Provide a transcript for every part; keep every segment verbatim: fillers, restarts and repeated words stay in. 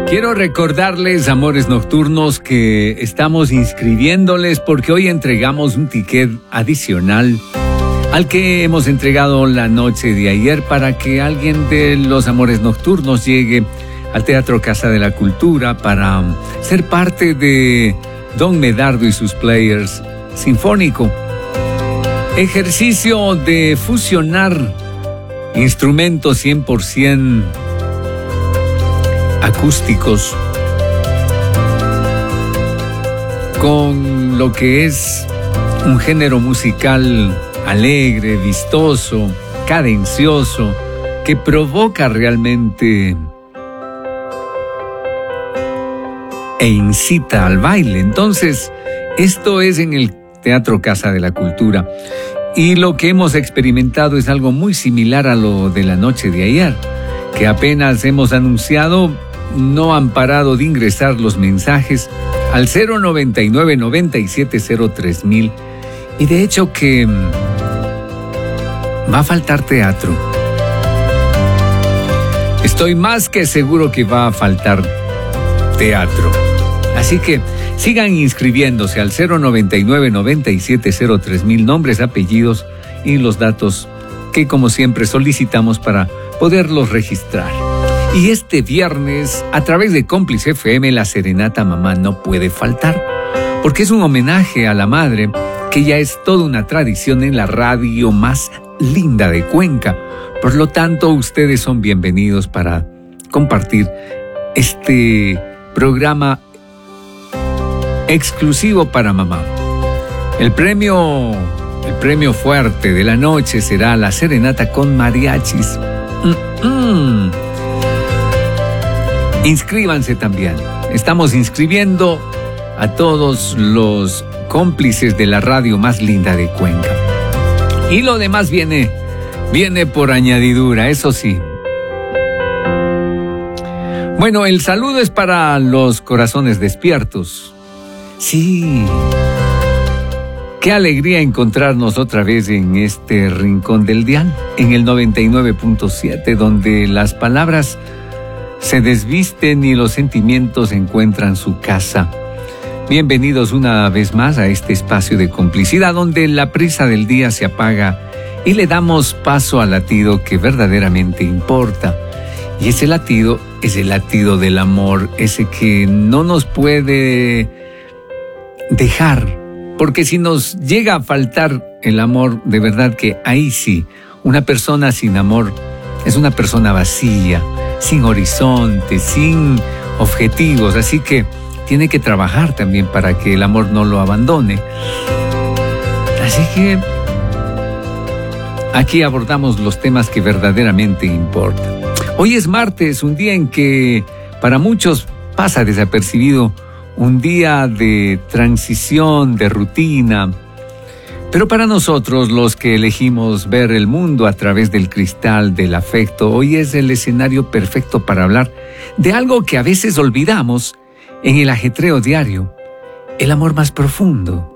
Quiero recordarles, amores nocturnos, que estamos inscribiéndoles porque hoy entregamos un ticket adicional al que hemos entregado la noche de ayer para que alguien de los amores nocturnos llegue al Teatro Casa de la Cultura para ser parte de Don Medardo y sus Players Sinfónico. Ejercicio de fusionar instrumentos cien por ciento acústicos con lo que es un género musical alegre, vistoso, cadencioso, que provoca realmente e incita al baile. Entonces, esto es en el Teatro Casa de la Cultura. Y lo que hemos experimentado es algo muy similar a lo de la noche de ayer, que apenas hemos anunciado. No han parado de ingresar los mensajes al cero noventa y nueve, noventa y siete cero tres mil. Y de hecho que va a faltar teatro. Estoy más que seguro que va a faltar teatro. Así que sigan inscribiéndose al cero noventa y nueve, noventa y siete cero tres mil, nombres, apellidos y los datos que como siempre solicitamos para poderlos registrar. Y este viernes, a través de Cómplice F M, la Serenata Mamá no puede faltar, porque es un homenaje a la madre, que ya es toda una tradición en la radio más linda de Cuenca. Por lo tanto, ustedes son bienvenidos para compartir este programa exclusivo para mamá. El premio, el premio fuerte de la noche será la serenata con mariachis. Mm-mm. Inscríbanse también. Estamos inscribiendo a todos los cómplices de la radio más linda de Cuenca. Y lo demás viene, viene por añadidura, eso sí. Bueno, el saludo es para los corazones despiertos. Sí. Qué alegría encontrarnos otra vez en este rincón del dial, en el noventa y nueve punto siete, donde las palabras se desvisten y los sentimientos encuentran su casa. Bienvenidos una vez más a este espacio de complicidad donde la prisa del día se apaga y le damos paso al latido que verdaderamente importa. Y ese latido es el latido del amor, ese que no nos puede dejar, porque si nos llega a faltar el amor, de verdad que ahí sí, una persona sin amor es una persona vacía, sin horizonte, sin objetivos, así que tiene que trabajar también para que el amor no lo abandone. Así que aquí abordamos los temas que verdaderamente importan. Hoy es martes, un día en que para muchos pasa desapercibido, un día de transición, de rutina. Pero para nosotros, los que elegimos ver el mundo a través del cristal del afecto, hoy es el escenario perfecto para hablar de algo que a veces olvidamos en el ajetreo diario, el amor más profundo.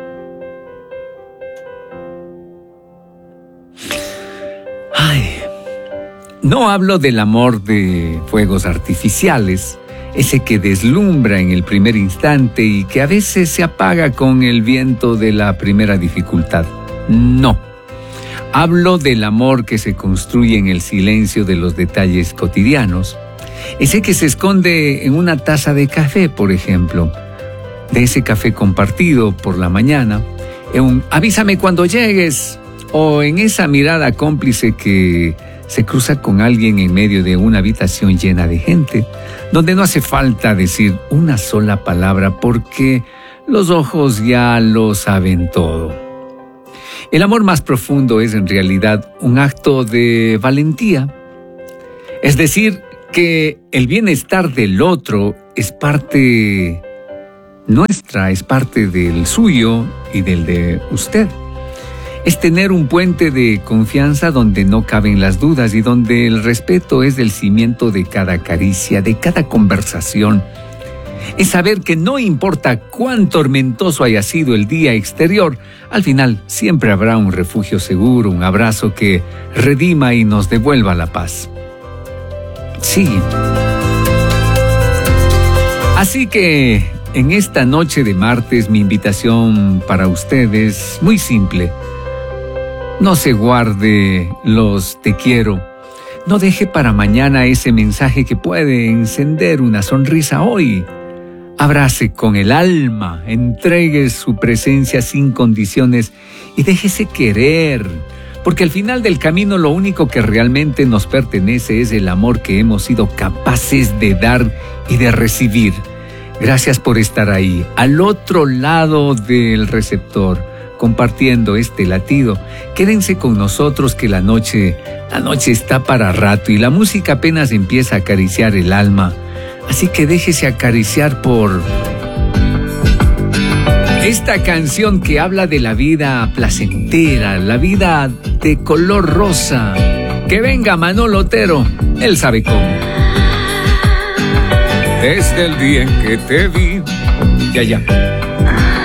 Ay, no hablo del amor de fuegos artificiales, ese que deslumbra en el primer instante y que a veces se apaga con el viento de la primera dificultad. No. Hablo del amor que se construye en el silencio de los detalles cotidianos. Ese que se esconde en una taza de café, por ejemplo. De ese café compartido por la mañana. En un avísame cuando llegues. O en esa mirada cómplice que se cruza con alguien en medio de una habitación llena de gente, donde no hace falta decir una sola palabra porque los ojos ya lo saben todo. El amor más profundo es en realidad un acto de valentía, es decir, que el bienestar del otro es parte nuestra, es parte del suyo y del de usted. Es tener un puente de confianza donde no caben las dudas y donde el respeto es el cimiento de cada caricia, de cada conversación. Es saber que no importa cuán tormentoso haya sido el día exterior, al final siempre habrá un refugio seguro, un abrazo que redima y nos devuelva la paz. Sí. Así que en esta noche de martes mi invitación para ustedes muy simple. No se guarde los te quiero. No deje para mañana ese mensaje que puede encender una sonrisa hoy. Abrace con el alma, entregue su presencia sin condiciones y déjese querer. Porque al final del camino lo único que realmente nos pertenece es el amor que hemos sido capaces de dar y de recibir. Gracias por estar ahí, al otro lado del receptor, compartiendo este latido. Quédense con nosotros que la noche, la noche está para rato y la música apenas empieza a acariciar el alma. Así que déjese acariciar por esta canción que habla de la vida placentera, la vida de color rosa. Que venga Manolo Otero, él sabe cómo. Desde el día en que te vi, ya, ya.